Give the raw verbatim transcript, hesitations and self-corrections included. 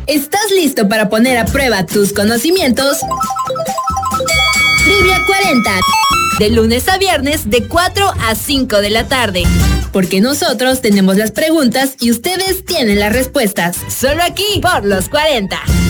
¿Estás listo para poner a prueba tus conocimientos? Trivia cuarenta. De lunes a viernes de cuatro a cinco de la tarde. Porque nosotros tenemos las preguntas y ustedes tienen las respuestas. Solo aquí por los cuarenta.